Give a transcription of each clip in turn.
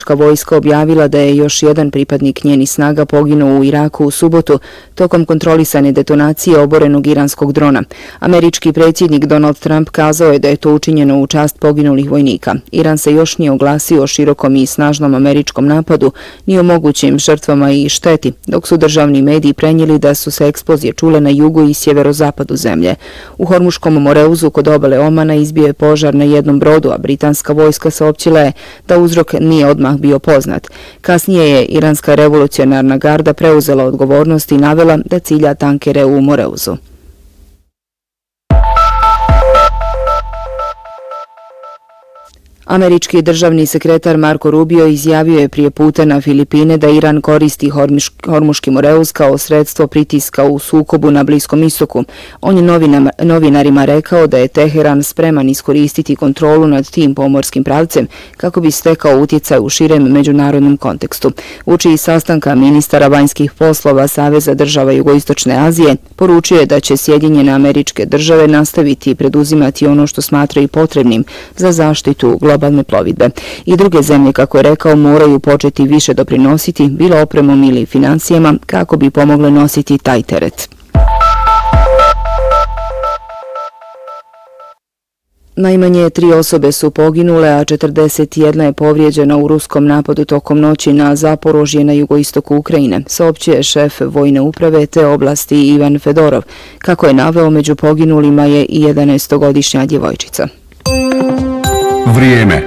Vojska objavila da je još jedan pripadnik njenih snaga poginuo u Iraku u subotu tokom kontrolisane detonacije oborenog iranskog drona. Američki predsjednik Donald Trump kazao je da je to učinjeno u čast poginulih vojnika. Iran se još nije oglasio o širokom i snažnom američkom napadu, ni o mogućim žrtvama i šteti, dok su državni mediji prenijeli da su se eksplozije čule na jugu i sjeverozapadu zemlje. U Hormuškom Moreuzu kod obale Omana izbio je požar na jednom brodu, a britanska vojska saopćila je da uzrok nije odmah bio poznat. Kasnije je Iranska revolucionarna garda preuzela odgovornost i navela da cilja tankere u Moreuzu. Američki državni sekretar Marco Rubio izjavio je prije puta na Filipine da Iran koristi Hormuški Moreuz kao sredstvo pritiska u sukobu na Bliskom istoku. On je novinarima rekao da je Teheran spreman iskoristiti kontrolu nad tim pomorskim pravcem kako bi stekao utjecaj u širem međunarodnom kontekstu. Uči iz sastanka ministara vanjskih poslova Saveza država Jugoistočne Azije poručio je da će Sjedinjene Američke Države nastaviti preduzimati ono što smatraju potrebnim za zaštitu globalne plovidbe. I druge zemlje, kako je rekao, moraju početi više doprinositi, bilo opremom ili financijama, kako bi pomogle nositi taj teret. Najmanje 3 osobe su poginule, a 41 je povrijeđena u ruskom napadu tokom noći na Zaporožje na jugoistoku Ukrajine, saopćuje šef vojne uprave te oblasti Ivan Fedorov. Kako je naveo, među poginulima je i 11-godišnja djevojčica. Vrijeme.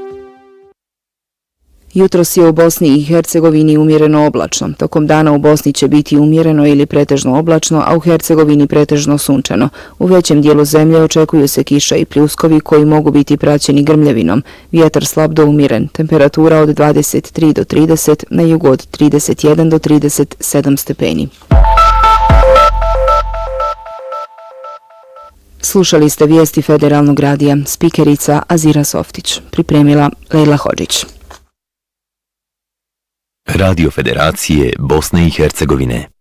Jutros je u Bosni i Hercegovini umjereno oblačno. Tokom dana u Bosni će biti umjereno ili pretežno oblačno, a u Hercegovini pretežno sunčano. U većem dijelu zemlje očekuju se kiša i pljuskovi koji mogu biti praćeni grmljavinom. Vjetar slab do umjeren. Temperatura od 23 do 30, na jugu od 31 do 37 stepeni. Slušali ste vijesti Federalnog radija, spikerica Azira Softić, pripremila Lejla Hodžić. Radio Federacije Bosne i Hercegovine.